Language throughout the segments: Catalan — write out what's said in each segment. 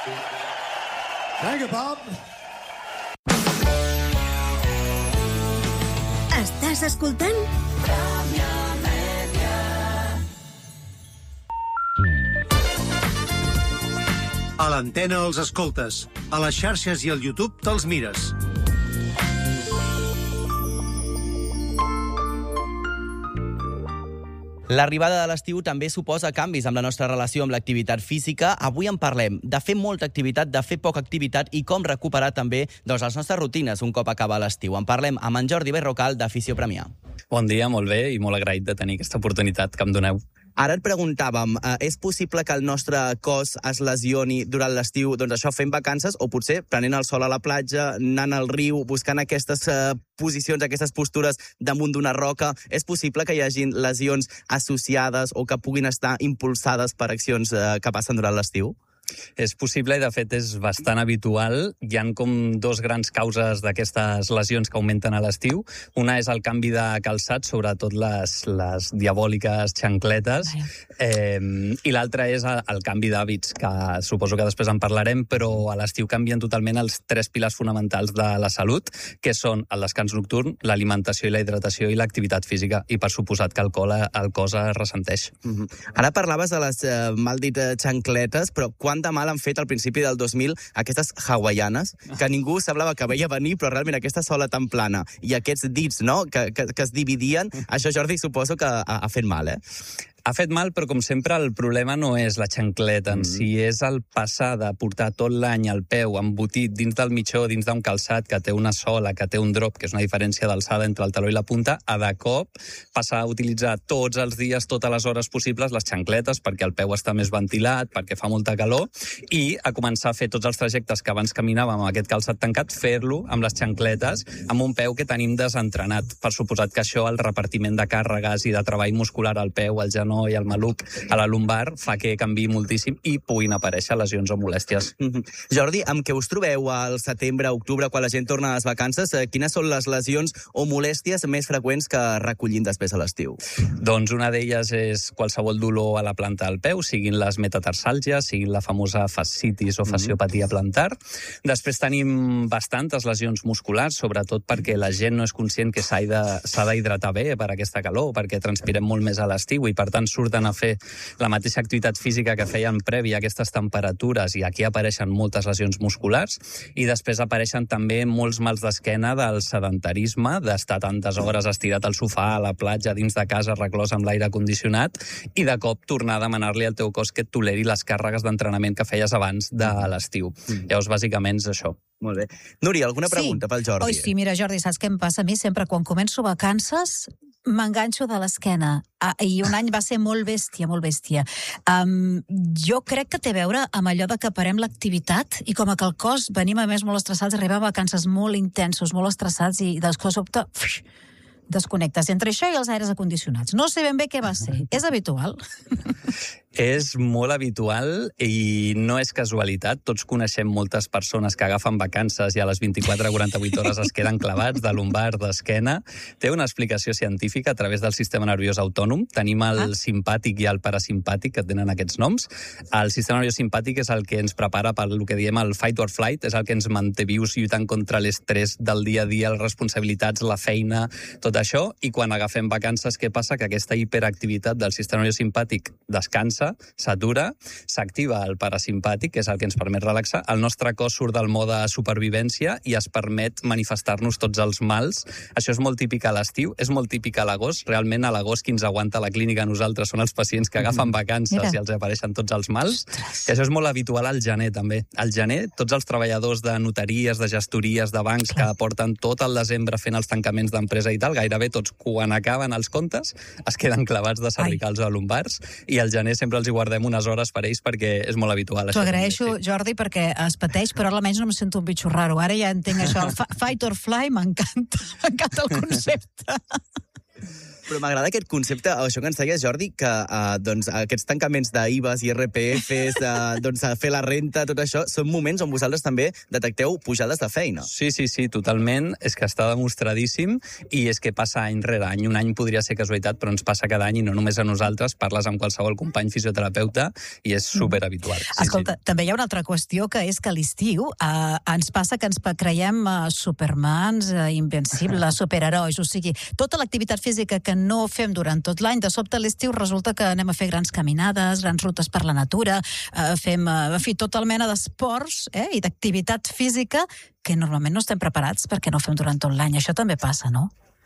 Thank you, Bob. Estàs escoltant? A l'antena els escoltes, a les xarxes i al YouTube te'ls mires. L'arribada de l'estiu també suposa canvis amb la nostra relació amb l'activitat física. Avui en parlem de fer molta activitat, de fer poca activitat i com recuperar també les nostres rutines un cop acaba l'estiu. En parlem amb en Jordi Berrocal, d'Afició Premià. Bon dia, molt bé, i molt agraït de tenir aquesta oportunitat que em doneu. Ara et preguntàvem, és possible que el nostre cos es lesioni durant l'estiu, doncs això, fent vacances, o potser prenent el sol a la platja, anant al riu, buscant aquestes posicions, aquestes postures damunt d'una roca? És possible que hi hagin lesions associades o que puguin estar impulsades per accions que passen durant l'estiu? És possible i, de fet, és bastant habitual. Hi ha com dos grans causes d'aquestes lesions que augmenten a l'estiu. Una és el canvi de calçat, sobretot les diabòliques xancletes, i l'altra és el canvi d'hàbits, que suposo que després en parlarem, però a l'estiu canvien totalment els tres pilars fonamentals de la salut, que són el descans nocturn, l'alimentació i la hidratació i l'activitat física, i per suposat que el cos es ressenteix. Ara parlaves de les mal dit xancletes, però quant de mal han fet al principi del 2000 aquestes hawaianes, que ningú semblava que veia venir, però realment aquesta sola tan plana i aquests dits, no?, que es dividien, això, Jordi, suposo que ha fet mal, Ha fet mal, però com sempre el problema no és la xancleta en si, és el passar de portar tot l'any el peu embotit dins del mitjó, dins d'un calçat que té una sola, que té un drop, que és una diferència d'alçada entre el taló i la punta, a de cop passar a utilitzar tots els dies, totes les hores possibles, les xancletes, perquè el peu està més ventilat, perquè fa molta calor, i a començar a fer tots els trajectes que abans caminàvem amb aquest calçat tancat, fer-lo amb les xancletes, amb un peu que tenim desentrenat. Per suposat que això, el repartiment de càrregues i de treball muscular al peu, al genoll i al maluc, a la lumbar, fa que canviï moltíssim i puguin aparèixer lesions o molèsties. Jordi, amb què us trobeu al setembre, octubre, quan la gent torna a les vacances? Quines són les lesions o molèsties més freqüents que recollim després a l'estiu? Doncs una d'elles és qualsevol dolor a la planta del peu, siguin les metatarsàlgies, siguin la famosa fascitis o fasciopatia plantar. Després tenim bastantes lesions musculars, sobretot perquè la gent no és conscient que s'ha d'hidratar bé per aquesta calor, perquè transpirem molt més a l'estiu i, per tant, surten a fer la mateixa activitat física que feien prèvia a aquestes temperatures, i aquí apareixen moltes lesions musculars, i després apareixen també molts mals d'esquena del sedentarisme, d'estar tantes hores estirat al sofà, a la platja, dins de casa, reclòs amb l'aire condicionat, i de cop tornar a demanar-li al teu cos que et toleri les càrregues d'entrenament que feies abans de l'estiu. Llavors, bàsicament, és això. Molt bé. Núria, alguna pregunta pel Jordi? Sí, mira, Jordi, saps què em passa a mi? Sempre quan començo vacances m'enganxo de l'esquena. I un any va ser molt bèstia, molt bèstia. Jo crec que té a veure amb allò de que parem l'activitat i com que el cos venim a més molt estressats, arribem a vacances molt intensos, molt estressats i de sobte desconnectes entre això i els aires acondicionats. No sé ben bé què va ser. És habitual? És molt habitual i no és casualitat. Tots coneixem moltes persones que agafen vacances i a les 24-48 hores es queden clavats de lumbar, d'esquena. Té una explicació científica a través del sistema nerviós autònom. Tenim el simpàtic i el parasimpàtic, que tenen aquests noms. El sistema nerviós simpàtic és el que ens prepara per el que diem el fight or flight, és el que ens manté vius lluitant contra l'estrès del dia a dia, les responsabilitats, la feina, tot això. I quan agafem vacances, què passa? Que aquesta hiperactivitat del sistema nerviós simpàtic descansa, s'atura, s'activa el parasimpàtic, que és el que ens permet relaxar, el nostre cos surt del mode supervivència i es permet manifestar-nos tots els mals. Això és molt típic a l'estiu, és molt típic a l'agost. Realment, a l'agost, qui ens aguanta a la clínica a nosaltres són els pacients que agafen vacances i els apareixen tots els mals. I això és molt habitual al gener, també. Al gener, tots els treballadors de notaries, de gestories, de bancs, que porten tot el desembre fent els tancaments d'empresa i tal, gairebé tots, quan acaben els comptes, es queden clavats de cervicals o lumbars, i al gener sempre els hi guardem unes hores per ells perquè és molt habitual. T'ho agraeixo, Jordi, perquè es pateix, però almenys no em sento un bitxo raro. Ara ja entenc això, el fight or fly, m'encanta el concepte. Però m'agrada aquest concepte, això que ens deies, Jordi, que aquests tancaments d'IVAs, IRPFs, fer la renta, tot això, són moments on vosaltres també detecteu pujades de feina. Sí, totalment. És que està demostradíssim i és que passa any rere any. Un any podria ser casualitat, però ens passa cada any i no només a nosaltres, parles amb qualsevol company fisioterapeuta i és superhabitual. Escolta, també hi ha una altra qüestió, que és que a l'estiu ens passa que ens creiem supermans, invencibles, superherois, o sigui, tota l'activitat física que no fem durant tot l'any, de sobte a l'estiu resulta que anem a fer grans caminades, grans rutes per la natura, fem, en fi, tota mena d'esports i d'activitat física que normalment no estem preparats perquè no fem durant tot l'any. Això també passa, no?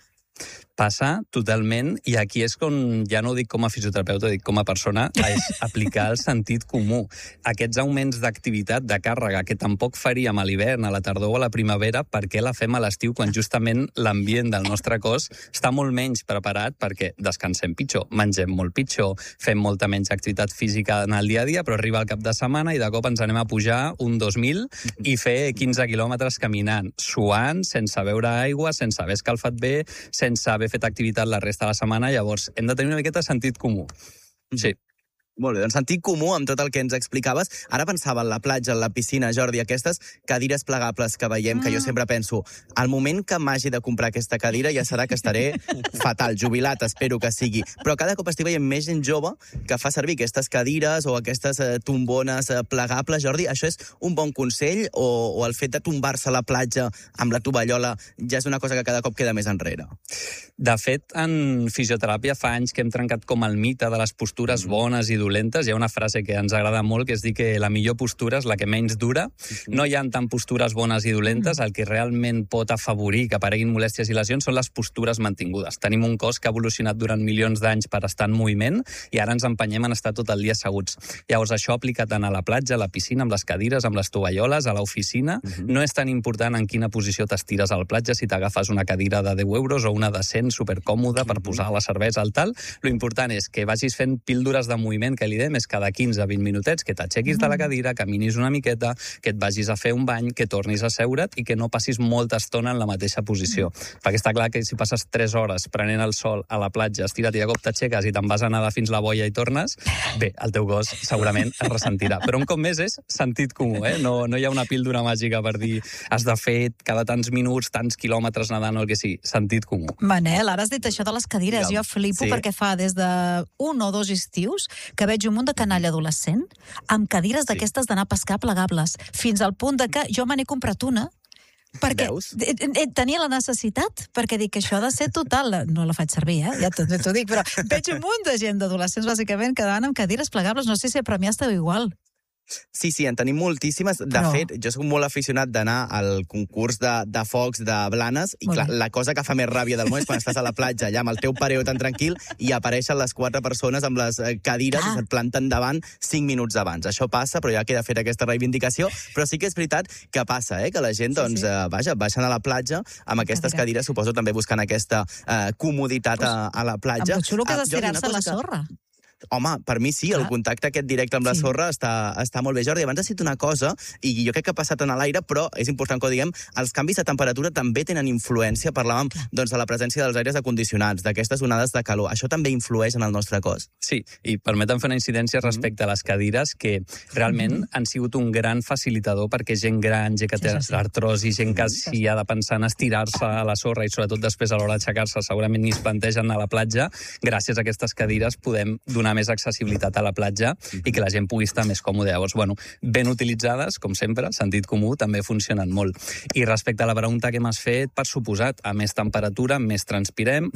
Passa totalment, i aquí és com, ja no ho dic com a fisioterapeuta, dic com a persona, és aplicar el sentit comú. Aquests augments d'activitat, de càrrega, que tampoc faríem a l'hivern, a la tardor o a la primavera, per què la fem a l'estiu quan justament l'ambient del nostre cos està molt menys preparat perquè descansem pitjor, mengem molt pitjor, fem molta menys activitat física en el dia a dia, però arriba el cap de setmana i de cop ens anem a pujar un 2000 i fer 15 quilòmetres caminant, suant, sense beure aigua, sense haver escalfat bé, sense haver fet activitat la resta de la setmana, llavors hem de tenir una miqueta de sentit comú. Sí. Molt bé, doncs sentit comú amb tot el que ens explicaves. Ara pensava en la platja, en la piscina, Jordi, aquestes cadires plegables que veiem, que jo sempre penso, al moment que m'hagi de comprar aquesta cadira ja serà que estaré fatal, jubilat, espero que sigui. Però cada cop estic veient més gent jove que fa servir aquestes cadires o aquestes tombones plegables. Jordi, això és un bon consell o el fet de tombar-se a la platja amb la tovallola ja és una cosa que cada cop queda més enrere? De fet, en fisioteràpia fa anys que hem trencat com el mite de les postures bones i dolentes. Hi ha una frase que ens agrada molt, que és dir que la millor postura és la que menys dura. No hi ha tant postures bones i dolentes, el que realment pot afavorir que apareguin molèsties i lesions són les postures mantingudes. Tenim un cos que ha evolucionat durant milions d'anys per estar en moviment i ara ens empenyem en estar tot el dia asseguts. Llavors, això aplica tant a la platja, a la piscina, amb les cadires, amb les tovalloles, a l'oficina. No és tan important en quina posició t'estires a la platja, si t'agafes una cadira de 10 euros o una de 100 supercòmoda per posar la cervesa al tal. Lo important és que vagis fent píldores de moviment, que li dèiem és cada 15-20 minutets, que t'aixequis de la cadira, caminis una miqueta, que et vagis a fer un bany, que tornis a seure't i que no passis molta estona en la mateixa posició. Perquè està clar que si passes 3 hores prenent el sol a la platja, estira't i de cop t'aixeques i te'n vas a nedar fins la boia i tornes, bé, el teu cos segurament es ressentirà. Però un cop més és sentit comú, No hi ha una píldora màgica per dir has de fer cada tants minuts, tants quilòmetres nedant o el que sigui, sentit comú. Manel, ara has dit això de les cadires. Jo flipo perquè fa des de 1 o 2 estius que veig un munt de canalla adolescent amb cadires d'aquestes d'anar a pescar plegables, fins al punt de que jo me n'he comprat una perquè tenia la necessitat, perquè dic que això ha de ser total. No la faig servir, ja t'ho dic, però veig un munt de gent d'adolescents, bàsicament, que van amb cadires plegables. No sé si a Premià esteu igual. Sí, en tenim moltíssimes. De fet, jo soc molt aficionat d'anar al concurs de focs de Blanes i clar, la cosa que fa més ràbia del món és quan estàs a la platja allà amb el teu pareo tan tranquil i apareixen les 4 persones amb les cadires i se't planten davant 5 minuts abans. Això passa, però ja queda feta aquesta reivindicació, però sí que és veritat que passa, que la gent, baixen a la platja amb aquestes cadires, suposo també buscant aquesta comoditat a la platja. Amb el xulo que és estirar-se a la sorra. Home, per mi sí, el contacte aquest directe amb la sorra està molt bé. Jordi, abans has dit una cosa, i jo crec que ha passat en l'aire, però és important que ho diguem, els canvis de temperatura també tenen influència. Parlàvem de la presència dels aires acondicionats, d'aquestes onades de calor. Això també influeix en el nostre cos. Sí, i permetem fer una incidència respecte a les cadires, que realment han sigut un gran facilitador perquè gent gran, gent que té artrosi, gent que si ha de pensar en estirar-se a la sorra i sobretot després a l'hora d'aixecar-se segurament ni es plantegen a la platja, gràcies a aquestes cadires podem donar més accessibilitat a la platja i que la gent pugui estar més còmode. Llavors, ben utilitzades, com sempre, sentit comú, també funcionen molt. I respecte a la pregunta que m'has fet, per suposat, a més temperatura, més transpirem,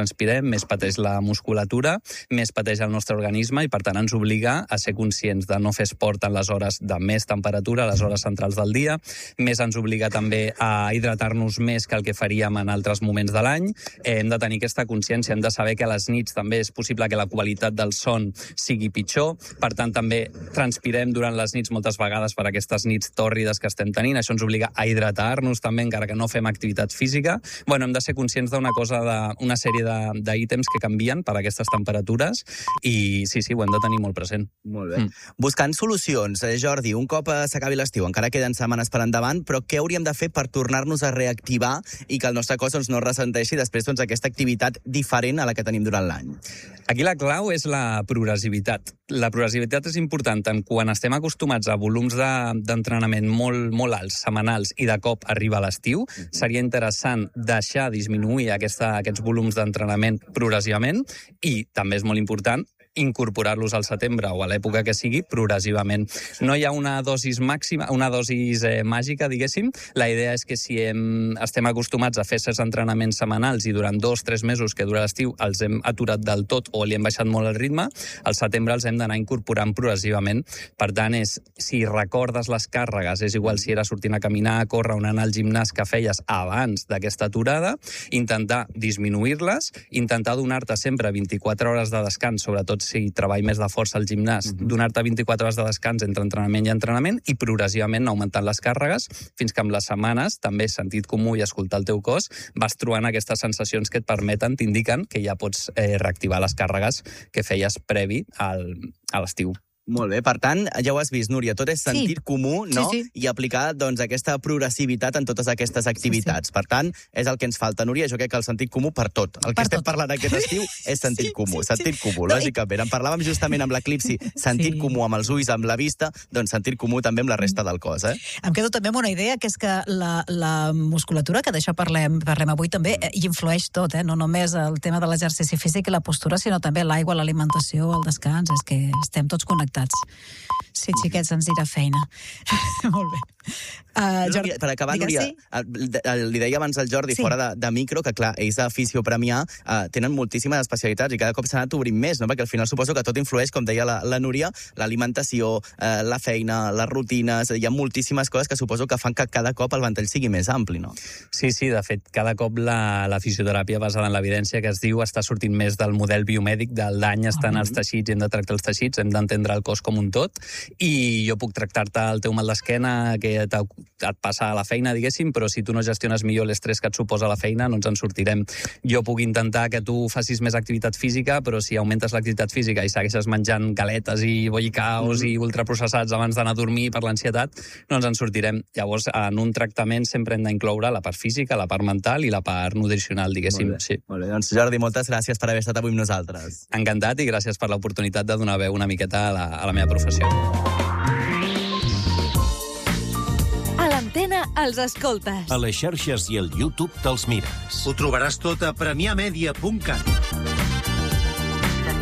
més pateix la musculatura, més pateix el nostre organisme i, per tant, ens obliga a ser conscients de no fer esport en les hores de més temperatura, les hores centrals del dia, més ens obliga també a hidratar-nos més que el que faríem en altres moments de l'any. Hem de tenir aquesta consciència, hem de saber que a les nits també és possible que la qualitat del son sigui pitjor. Per tant, també transpirem durant les nits moltes vegades per aquestes nits tòrrides que estem tenint. Això ens obliga a hidratar-nos també, encara que no fem activitat física. Bueno, hem de ser conscients d'una cosa, d'una sèrie d'ítems que canvien per aquestes temperatures i sí, ho hem de tenir molt present. Molt bé. Buscant solucions, Jordi, un cop s'acabi l'estiu, encara queden setmanes per endavant, però què hauríem de fer per tornar-nos a reactivar i que el nostre cos no ressenteixi després aquesta activitat diferent a la que tenim durant l'any? Aquí la clau és la progressivitat. La progressivitat és important tant quan estem acostumats a volums d'entrenament molt alts, setmanals, i de cop arriba l'estiu. Seria interessant deixar disminuir aquests volums d'entrenament progressivament i també és molt important incorporar-los al setembre o a l'època que sigui progressivament. No hi ha una dosis màxima, una dosis màgica, diguéssim. La idea és que si estem acostumats a fer certs entrenaments setmanals i durant 2-3 mesos que dura l'estiu els hem aturat del tot o li hem baixat molt el ritme, al setembre els hem d'anar incorporant progressivament. Per tant, si recordes les càrregues, és igual si era sortint a caminar, a córrer o anar al gimnàs que feies abans d'aquesta aturada, intentar disminuir-les, intentar donar-te sempre 24 hores de descans, sobretot si treball més de força al gimnàs, donar-te 24 hores de descans entre entrenament i entrenament i progressivament augmentant les càrregues fins que amb les setmanes, també sentit comú i escoltar el teu cos, vas trobant aquestes sensacions que et permeten, t'indiquen que ja pots reactivar les càrregues que feies previ a l'estiu. Molt bé, per tant, ja ho has vist, Núria, tot és sentit comú, no? Sí. I aplicar, aquesta progressivitat en totes aquestes activitats. Per tant, és el que ens falta, Núria, jo crec que el sentit comú per tot. El que estem parlant aquest estiu és sentit comú, sentit comú, lògicament. En parlàvem justament amb l'eclipsi, sentit comú amb els ulls, amb la vista, doncs sentit comú també amb la resta del cos, Em quedo també amb una idea, que és que la musculatura, que d'això parlem avui també, hi influeix tot, no només el tema de l'exercici físic i la postura, sinó també l'aigua, l'alimentació, el descans, és que estem tots connectats. Sí, xiquets, ens dirà feina. Molt bé. Jordi, per acabar, Núria, li deia abans al Jordi, fora de micro, que clar, ells de Fisiopremià tenen moltíssimes especialitats i cada cop s'ha anat obrint més, no? Perquè al final suposo que tot influeix, com deia la Núria, l'alimentació, la feina, les rutines, hi ha moltíssimes coses que suposo que fan que cada cop el ventall sigui més ampli, no? Sí, de fet, cada cop la fisioteràpia basada en l'evidència que es diu està sortint més del model biomèdic, del dany està en els teixits, hem de tractar els teixits, hem d'entendre el cos com un tot, i jo puc tractar-te el teu mal d'esquena que et passa a la feina, diguéssim, però si tu no gestiones millor l'estrès que et suposa la feina, no ens en sortirem. Jo puc intentar que tu facis més activitat física, però si augmentes l'activitat física i segueixes menjant galetes i bollicaos i ultraprocessats abans d'anar a dormir per l'ansietat, no ens en sortirem. Llavors, en un tractament sempre hem d'incloure la part física, la part mental i la part nutricional, diguéssim. Molt bé. Doncs, Jordi, moltes gràcies per haver estat avui amb nosaltres. Encantat i gràcies per l'oportunitat de donar veu una miqueta a la meva professió. A l'Antena els escoltes. A les xarxes i al YouTube te'ls mires. Ho trobaràs tot a premiamedia.cat.